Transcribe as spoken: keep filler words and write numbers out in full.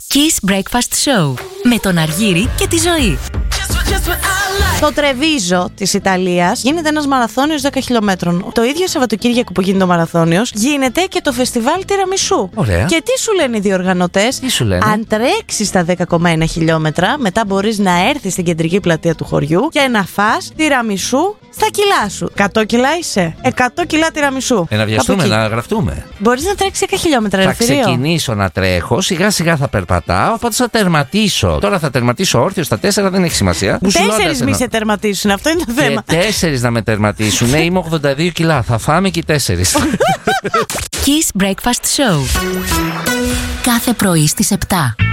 Kiss Breakfast Show με τον Αργύρη και τη Ζωή. Στο Τρεβίζο της Ιταλίας γίνεται ένας μαραθώνιος δέκα χιλιόμετρων. Το ίδιο Σαββατοκύριακο που γίνεται ο μαραθώνιος, γίνεται και το φεστιβάλ Τιραμισού. Ωραία. Και τι σου λένε οι διοργανωτές? Τι σου λένε? Αν τρέξεις τα δέκα κόμμα ένα χιλιόμετρα, μετά μπορείς να έρθεις στην κεντρική πλατεία του χωριού και να φας τιραμισού στα κιλά σου. εκατό κιλά είσαι. εκατό κιλά τιραμισού. Ε, να βιαστούμε, να γραφτούμε. Μπορείς να τρέξεις δέκα χιλιόμετρα, Θα ελευθερίο. ξεκινήσω να τρέχω, σιγά σιγά θα περπατάω, οπότε θα τερματίσω. Τώρα θα τερματίσω όρθιο στα τέσσερα, δεν έχει σημασία. Τέσσερις μη σε τερματίσουν, αυτό είναι το θέμα. Και τέσσερις να με τερματίσουν. Ναι, είμαι ογδόντα δύο κιλά. Θα φάμε και οι τέσσερις. Kiss Breakfast Show. Κάθε πρωί στις επτά.